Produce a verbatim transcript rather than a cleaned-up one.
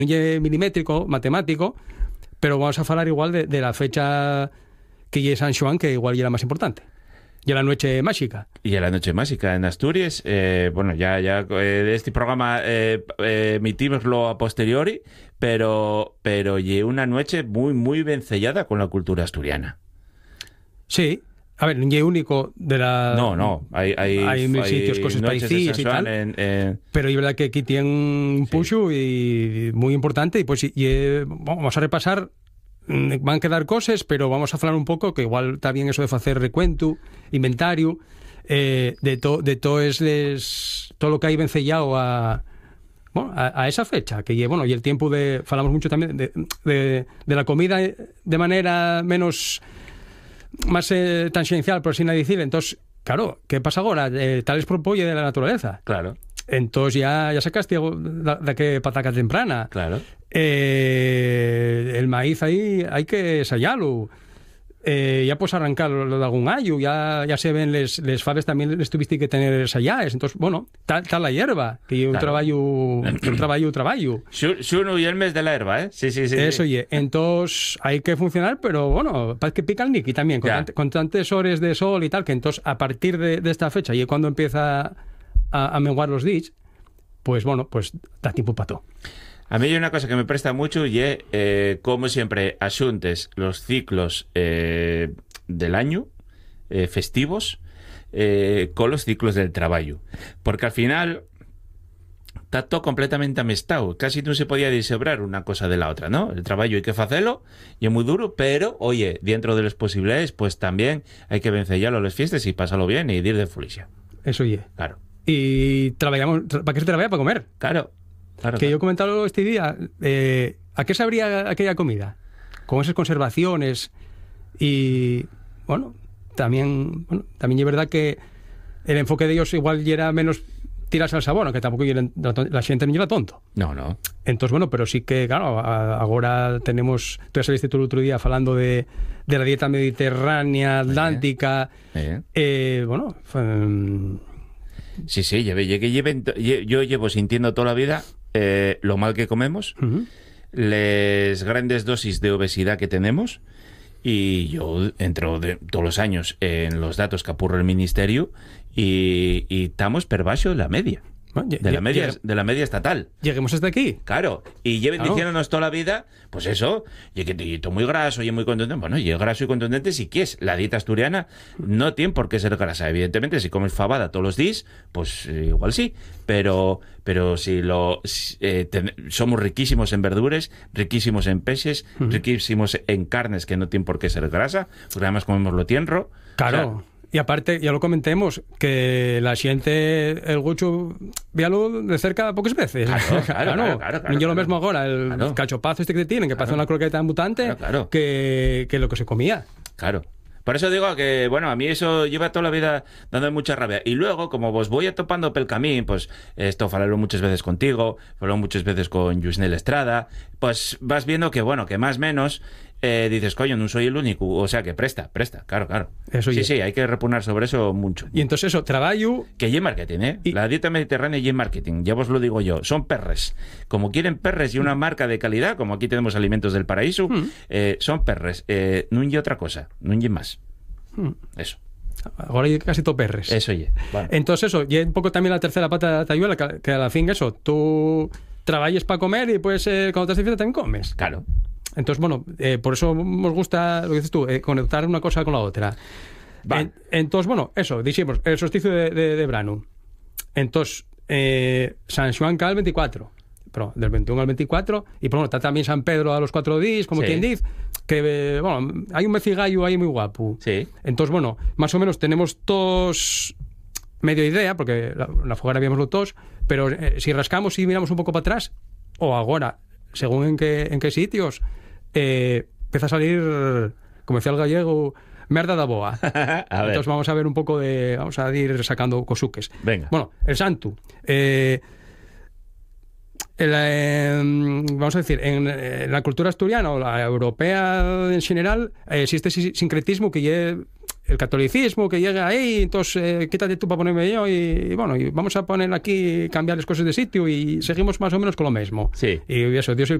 milimétrico, matemático, pero vamos a hablar igual de, de la fecha que es San Xoán, que igual ya era más importante. Y a la noche mágica. Y a la noche mágica en Asturias, eh, bueno, ya, ya eh, este programa eh, eh, emitimoslo a posteriori, pero pero lle una noche muy, muy vencellada con la cultura asturiana. Sí. A ver, no es único de la... No, no. Hay, hay, hay mil hay sitios, cosas parecidas y tal. En, en... Pero es verdad que aquí tienen un Sí. push y muy importante. Y pues y, y, vamos a repasar. Van a quedar cosas, pero vamos a hablar un poco, que igual está bien eso de hacer recuento, inventario, eh, de todo de todo es les, todo lo que hay vencellado a, bueno, a, a esa fecha, que bueno, y el tiempo de, falamos mucho también de, de, de la comida de manera menos, más eh, tangencial, por así decir. Entonces, claro, ¿qué pasa ahora? Eh, tal es propósito de la naturaleza. Claro. Entonces ya, ya sacaste de, de qué pataca temprana. Claro. Eh, el maíz ahí hay que ensayarlo. Eh, ya puedes arrancarlo de algún año, ya, ya se ven les, les faves también les tuviste que tener ensayadas. Entonces, bueno, está la hierba, que es un Claro. trabajo, un trabajo, un trabajo. Xuno y el mes de la herba, ¿eh? Sí, sí, sí. Eso, sí. oye, entonces hay que funcionar, pero bueno, para que pica el niqui también, con, Ya. tant- con tantas horas de sol y tal, que entonces a partir de, de esta fecha, y cuando empieza a, a menguar los días, pues bueno, pues da tiempo para todo. A mí hay una cosa que me presta mucho y es, eh, como siempre, asuntes los ciclos eh, del año, eh, festivos, eh, con los ciclos del trabajo. Porque al final está todo completamente amestado. Casi no se podía disebrar una cosa de la otra, ¿no? El trabajo hay que hacerlo y es muy duro, pero, oye, dentro de las posibilidades, pues también hay que vencellarlo a las fiestas y pasarlo bien y ir de fulicia. Eso, oye. Claro, Y trabajamos, tra- ¿para qué se trabaja? Para comer. claro. claro Que claro. yo he comentado este día, eh, ¿a qué sabría aquella comida? Con esas conservaciones y, bueno, también, bueno, también es verdad que el enfoque de ellos igual ya era menos tirarse al sabor, aunque tampoco era- la gente no era tonto. No, no. Entonces, bueno, pero sí que, claro, a- ahora tenemos, tú ya saliste tú el otro día hablando de, de la dieta mediterránea, atlántica, Eh. eh, bueno, um, Sí, sí, lleve, lleve, lleve- lle- yo llevo sintiendo toda la vida eh, lo mal que comemos, uh-huh. las grandes dosis de obesidad que tenemos, y yo entro de, todos los años en los datos que apurra el ministerio y, y estamos per baixo de la media, Bueno, lle- de la lle- media, llegue- de la media estatal. lleguemos hasta aquí. Claro, y lleven Claro. diciéndonos toda la vida, pues eso, y que y todo muy graso y muy contundente. Bueno, y el graso y contundente si quieres. La dieta asturiana no tiene por qué ser grasa. Evidentemente, si comes fabada todos los días, pues eh, igual sí. Pero pero si lo si, eh, ten- somos riquísimos en verduras, riquísimos en peces, Ujú. riquísimos en carnes que no tienen por qué ser grasa, porque además comemos lo tienro. Claro. O sea, Y aparte, ya lo comentemos, que la xente, el gucho, véalo de cerca pocas veces. Claro, claro, claro, claro, claro, Non é lo claro. mesmo agora, el Claro. cachopazo este que tienen, que Claro. parece una croqueta mutante, Claro, claro. Que, que lo que se comía. Claro. Por eso digo que, bueno, a mí eso lleva toda la vida dando mucha rabia. Y luego, como vos voy atopando pel camín, pues esto falarlo muchas veces contigo, falarlo muchas veces con Lluisnel Estrada, pues vas viendo que, bueno, que más o menos eh, dices, coño, no soy el único. O sea, que presta, presta, claro, claro. Eso sí, ye. sí, hay que repugnar sobre eso mucho. Y entonces eso, traballo... Que y marketing, ¿eh? Y- La dieta mediterránea y marketing, ya vos lo digo yo, son perres. Como quieren perres y una marca de calidad, como aquí tenemos Alimentos del Paraíso, Mm. eh, son perres. Eh, no hay otra cosa, no hay más. Mm. Eso, Ahora hay casi todo perres. eso ye. Bueno. Entonces eso, y un poco también la tercera pata de la tayuela, que, que a la fin eso, tú traballes para comer y pues eh, cuando estás de fiesta también comes. Claro. Entonces, bueno, eh, por eso nos gusta, lo que dices tú, eh, conectar una cosa con la otra. Va. En- entonces, bueno, eso, dijimos, el solsticio de, de, de verano. Entonces, eh, San Xoán cae el veinticuatro, pero del veintiuno al veinticuatro, y por bueno, está también San Pedro a los cuatro días, como Sí. quien dice, que, eh, bueno, hay un mecigallo ahí muy guapo. Sí. Entonces, bueno, más o menos tenemos todos medio idea, porque la, la fogara habíamos los todos, pero eh, si rascamos y miramos un poco para atrás, o ahora, según en qué, en qué sitios, eh, empieza a salir, como decía el gallego, merda da boa. A ver. Entonces vamos a ver un poco de... Vamos a ir sacando cosuques. Venga. Bueno, el santo. Eh, el, eh, vamos a decir, en, en la cultura asturiana o la europea en general, eh, existe ese sincretismo que ya el catolicismo que llega ahí, entonces eh, quítate tú para ponerme yo y, y bueno, y vamos a poner aquí, cambiar las cosas de sitio y seguimos más o menos con lo mismo. Sí. Y eso, Dios